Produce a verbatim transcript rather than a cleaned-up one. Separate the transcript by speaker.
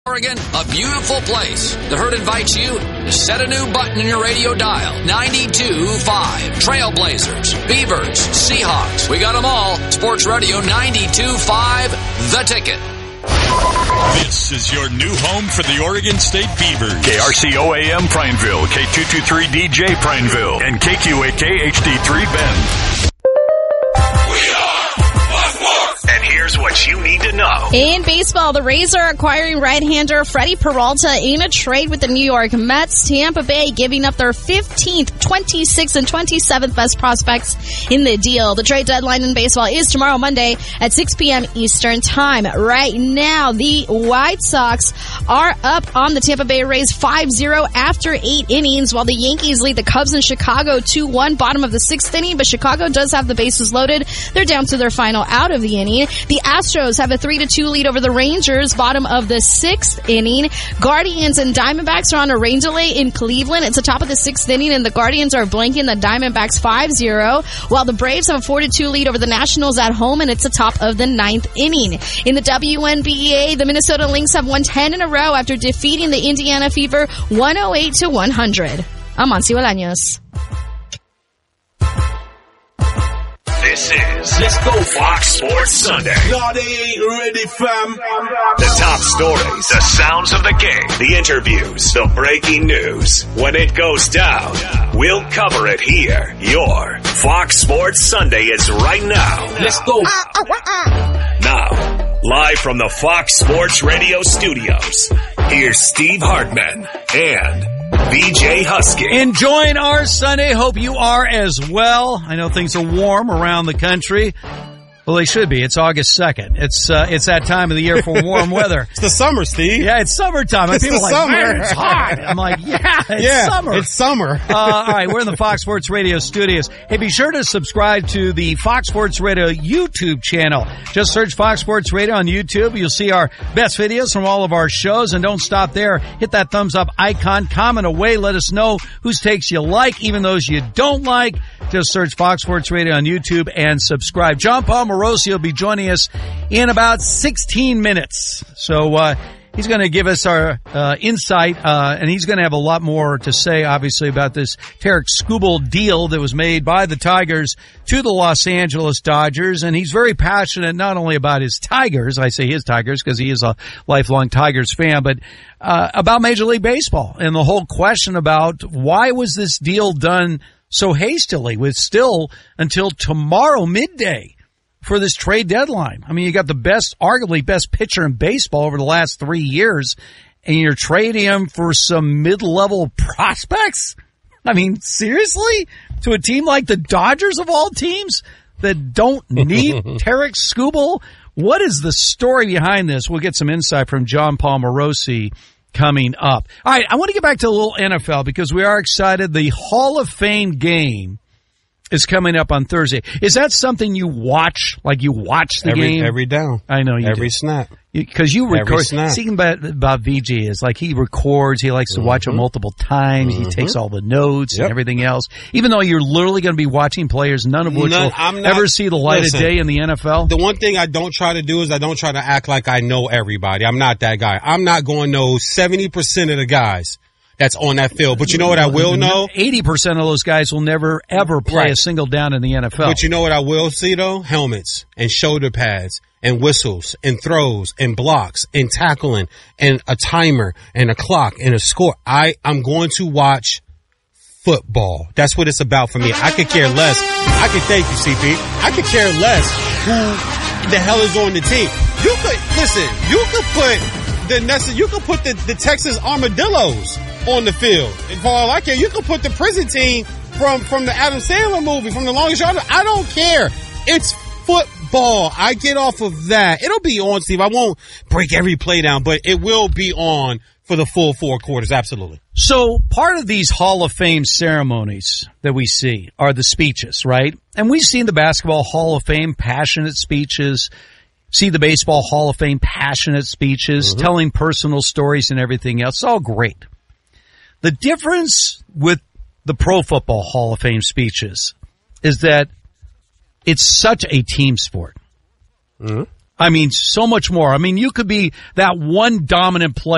Speaker 1: Oregon, a beautiful place. The Herd invites you to set a new button in your radio dial. ninety-two point five. Trailblazers, Beavers, Seahawks. We got them all. Sports Radio ninety-two point five. The Ticket.
Speaker 2: This is your new home for the Oregon State Beavers.
Speaker 3: K R C O A M Prineville, K two two three D J Prineville, and K Q A K H D three Bend.
Speaker 2: We are Fox Sports.
Speaker 3: And here's what you need to know.
Speaker 4: In baseball, the Rays are acquiring right-hander Freddie Peralta in a trade with the New York Mets. Tampa Bay giving up their fifteenth, twenty-sixth, and twenty-seventh best prospects in the deal. The trade deadline in baseball is tomorrow, Monday, at six p.m. Eastern Time. Right now, the White Sox are up on the Tampa Bay Rays five zero after eight innings, while the Yankees lead the Cubs in Chicago two one, bottom of the sixth inning, but Chicago does have the bases loaded. They're down to their final out of the inning. The Astros have a three to two lead over the Rangers, bottom of the sixth inning. Guardians and Diamondbacks are on a rain delay in Cleveland. It's the top of the sixth inning, and the Guardians are blanking the Diamondbacks five zero, while the Braves have a four to two lead over the Nationals at home, and it's the top of the ninth inning. In the W N B A, the Minnesota Lynx have won ten in a row after defeating the Indiana Fever one oh eight to one hundred. I'm Monsi Bolaños.
Speaker 3: This is Let's Go Fox Sports Sunday.
Speaker 5: No, they ain't ready, fam.
Speaker 3: The top stories, the sounds of the game, the interviews, the breaking news. When it goes down, we'll cover it here. Your Fox Sports Sunday is right now.
Speaker 5: Let's go.
Speaker 3: Now, live from the Fox Sports Radio studios, here's Steve Hartman and B J Husky.
Speaker 6: Enjoying our Sunday. Hope you are as well. I know things are warm around the country. Well, they should be. It's August second. It's uh, it's that time of the year for warm weather.
Speaker 7: It's the summer, Steve.
Speaker 6: Yeah, it's summertime.
Speaker 7: It's
Speaker 6: People
Speaker 7: the
Speaker 6: are like,
Speaker 7: summer.
Speaker 6: man, it's hot. I'm like, yeah, it's
Speaker 7: yeah,
Speaker 6: summer.
Speaker 7: It's summer.
Speaker 6: uh, all right, we're in the Fox Sports Radio studios. Hey, be sure to subscribe to the Fox Sports Radio YouTube channel. Just search Fox Sports Radio on YouTube. You'll see our best videos from all of our shows. And don't stop there. Hit that thumbs up icon. Comment away. Let us know whose takes you like, even those you don't like. Just search Fox Sports Radio on YouTube and subscribe. John Paul Morosi will be joining us in about sixteen minutes. So, uh, he's going to give us our, uh, insight, uh, and he's going to have a lot more to say, obviously, about this Tarik Skubal deal that was made by the Tigers to the Los Angeles Dodgers. And he's very passionate not only about his Tigers, I say his Tigers because he is a lifelong Tigers fan, but, uh, about Major League Baseball and the whole question about why was this deal done so hastily with still until tomorrow midday for this trade deadline. I mean, you got the best, arguably best pitcher in baseball over the last three years, and you're trading him for some mid-level prospects? I mean, seriously? To a team like the Dodgers of all teams that don't need Tarik Skubal? What is the story behind this? We'll get some insight from John Paul Morosi coming up. All right, I want to get back to a little N F L because we are excited. The Hall of Fame game is coming up on Thursday. Is that something you watch? Like you watch the
Speaker 7: every,
Speaker 6: game?
Speaker 7: Every down.
Speaker 6: I know you
Speaker 7: Every
Speaker 6: do.
Speaker 7: snap.
Speaker 6: Because you, you record.
Speaker 7: snap.
Speaker 6: Speaking about, about V G is like he records. He likes to mm-hmm. watch it multiple times. Mm-hmm. He takes all the notes yep. and everything else. Even though you're literally going to be watching players, none of which none, will not, ever see the light listen, of day in the N F L.
Speaker 7: The one thing I don't try to do is I don't try to act like I know everybody. I'm not that guy. I'm not going to know seventy percent of the guys that's on that field. But you know what I will know?
Speaker 6: eighty percent of those guys will never, ever play right. a single down in the N F L.
Speaker 7: But you know what I will see, though? Helmets and shoulder pads and whistles and throws and blocks and tackling and a timer and a clock and a score. I, I'm going to watch football. That's what it's about for me. I could care less. I could thank you, C P. I could care less who the hell is on the team. You could, listen, you could put the necessary, you could put the, the Texas Armadillos on the field. And for all I care, you could put the prison team from, from the Adam Sandler movie, from The Longest Yard. I don't care. It's football. I get off of that. It'll be on, Steve. I won't break every play down, but it will be on for the full four quarters. Absolutely.
Speaker 6: So part of these Hall of Fame ceremonies that we see are the speeches, right? And we've seen the Basketball Hall of Fame passionate speeches, see the Baseball Hall of Fame passionate speeches, mm-hmm. telling personal stories and everything else. It's all great. The difference with the Pro Football Hall of Fame speeches is that it's such a team sport. Mm-hmm. I mean, so much more. I mean, you could be that one dominant player